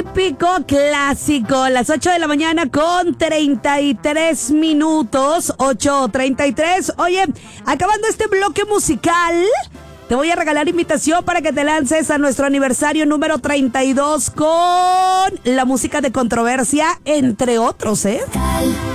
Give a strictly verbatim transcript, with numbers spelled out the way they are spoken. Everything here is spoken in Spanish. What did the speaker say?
típico clásico. Las ocho de la mañana con treinta y tres minutos. ocho treinta y tres. Oye, acabando este bloque musical, te voy a regalar invitación para que te lances a nuestro aniversario número treinta y dos con la música de controversia, entre otros, ¿eh?